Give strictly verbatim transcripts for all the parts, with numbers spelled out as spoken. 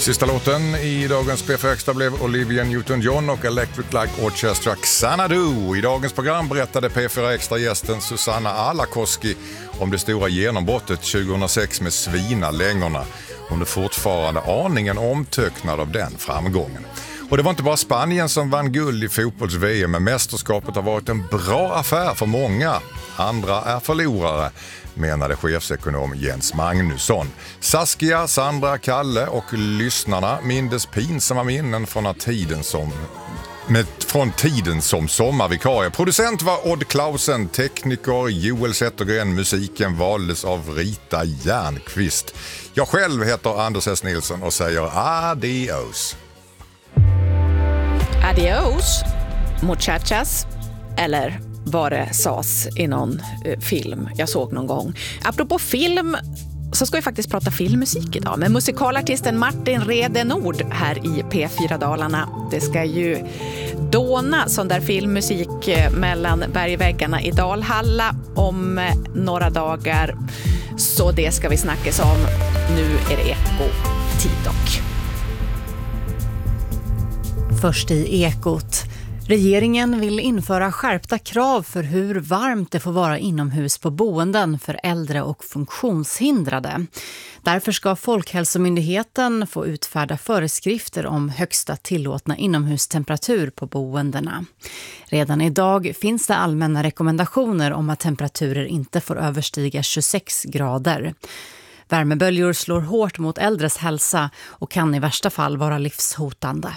Sista låten i dagens P F Extra blev Olivia Newton-John och Electric Light Orchestra Xanadu. I dagens program berättade P fyra Extra-gästen Susanna Alakoski om det stora genombrottet tjugohundrasex med Svinalängorna. Hon är fortfarande aningen omtöcknad av den framgången. Och det var inte bara Spanien som vann guld i fotbolls-V M, men mästerskapet har varit en bra affär för många. Andra är förlorare, menade chefsekonom Jens Magnusson. Saskia, Sandra, Kalle och lyssnarna mindes pinsamma minnen från tiden som med, från tiden som sommarvikarie. Producent var Odd Klausen, tekniker Joel Zettergren, musiken valdes av Rita Järnqvist. Jag själv heter Anders S. Nilsson och säger adios. Adios, muchachas, eller vad det sas i någon eh, film jag såg någon gång. Apropå film så ska vi faktiskt prata filmmusik idag med musikalartisten Martin Redenord här i P fyra Dalarna. Det ska ju dåna sån där filmmusik mellan bergväggarna i Dalhalla om några dagar. Så det ska vi snackas om. Nu är det Eko-tid dock. Först i Ekot. Regeringen vill införa skärpta krav för hur varmt det får vara inomhus på boenden för äldre och funktionshindrade. Därför ska Folkhälsomyndigheten få utfärda föreskrifter om högsta tillåtna inomhustemperatur på boendena. Redan idag finns det allmänna rekommendationer om att temperaturer inte får överstiga tjugosex grader. Värmeböljor slår hårt mot äldres hälsa och kan i värsta fall vara livshotande.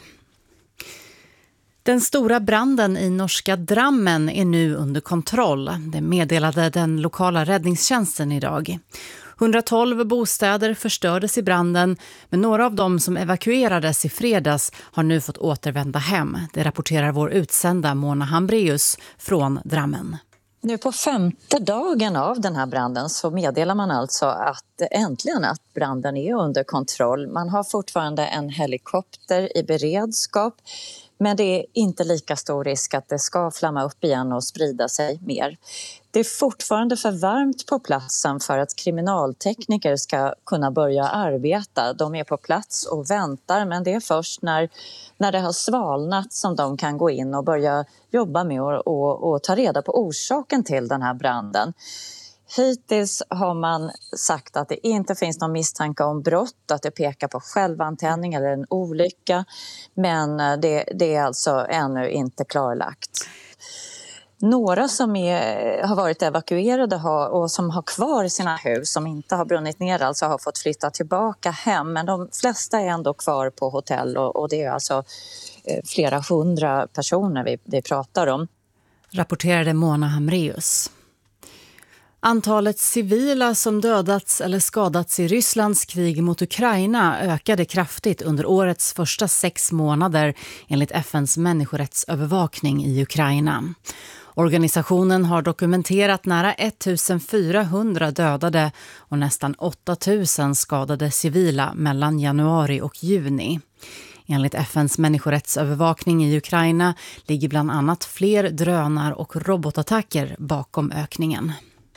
Den stora branden i norska Drammen är nu under kontroll. Det meddelade den lokala räddningstjänsten idag. hundratolv bostäder förstördes i branden, men några av dem som evakuerades i fredags har nu fått återvända hem. Det rapporterar vår utsända Mona Hambreus från Drammen. Nu på femte dagen av den här branden så meddelar man alltså att äntligen att branden är under kontroll. Man har fortfarande en helikopter i beredskap. Men det är inte lika stor risk att det ska flamma upp igen och sprida sig mer. Det är fortfarande för varmt på platsen för att kriminaltekniker ska kunna börja arbeta. De är på plats och väntar, men det är först när, när det har svalnat som de kan gå in och börja jobba med och, och, och ta reda på orsaken till den här branden. Hittills har man sagt att det inte finns någon misstanke om brott, att det pekar på självantändning eller en olycka. Men det, det är alltså ännu inte klarlagt. Några som är, har varit evakuerade har, och som har kvar sina hus, som inte har brunnit ner, alltså har fått flytta tillbaka hem. Men de flesta är ändå kvar på hotell och, och det är alltså flera hundra personer vi, vi pratar om. Rapporterade Mona Hamreus. Antalet civila som dödats eller skadats i Rysslands krig mot Ukraina ökade kraftigt under årets första sex månader enligt F N:s människorättsövervakning i Ukraina. Organisationen har dokumenterat nära ettusenfyrahundra dödade och nästan åtta tusen skadade civila mellan januari och juni. Enligt F N:s människorättsövervakning i Ukraina ligger bland annat fler drönar- och robotattacker bakom ökningen.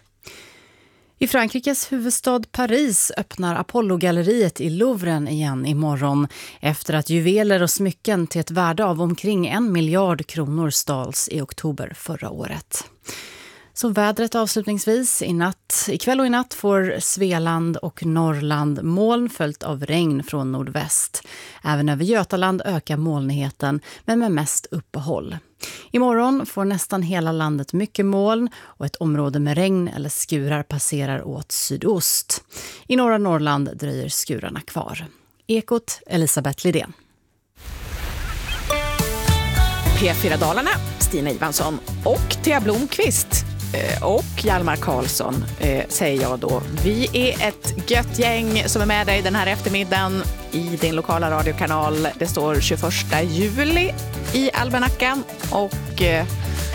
I Frankrikes huvudstad Paris öppnar Apollo-galleriet i Louvren igen imorgon efter att juveler och smycken till ett värde av omkring en miljard kronor stals i oktober förra året. Så vädret avslutningsvis. I natt, ikväll och i natt får Svealand och Norrland moln följt av regn från nordväst. Även över Götaland ökar molnigheten, men med mest uppehåll. Imorgon får nästan hela landet mycket moln och ett område med regn eller skurar passerar åt sydost. I norra Norrland dröjer skurarna kvar. Ekot, Elisabeth Lidén. P fyra Dalarna, Stina Ivansson och Thea Blomqvist och Hjalmar Karlsson säger jag då. Vi är ett gött gäng som är med dig den här eftermiddagen i din lokala radiokanal. Det står tjugoförsta juli i almanackan och eh,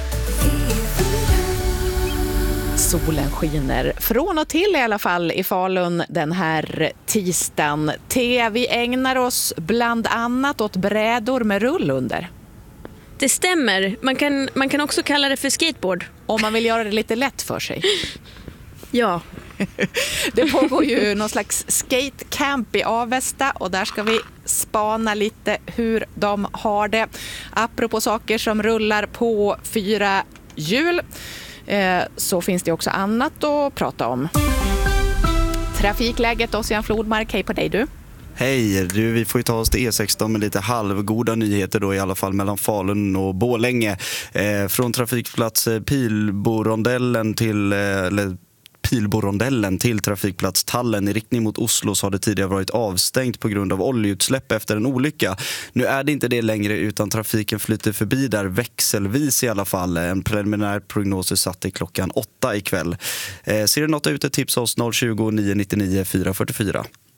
solen skiner från och till i alla fall i Falun den här tisdagen. Thea, vi ägnar oss bland annat åt brädor med rull under. Det stämmer. Man kan, man kan också kalla det för skateboard. Om man vill göra det lite lätt för sig. Ja, Det pågår ju någon slags skatecamp i Avesta och där ska vi spana lite hur de har det. Apropå saker som rullar på fyra hjul eh, så finns det också annat att prata om. Trafikläget, Ossian Flodmark, hej på dig du. Hej, du, vi får ju ta oss till E sexton med lite halvgoda nyheter då i alla fall mellan Falun och Borlänge. Eh, från trafikplats Pilborondellen till... Eh, eller Pilborondellen till trafikplats Tallen i riktning mot Oslo så har det tidigare varit avstängt på grund av oljeutsläpp efter en olycka. Nu är det inte det längre utan trafiken flyter förbi där växelvis i alla fall. En preliminär prognos är satt till klockan åtta ikväll. Eh, ser du något ute, tipsa oss noll tjugo, nio nittionio, fyra fyrtiofyra.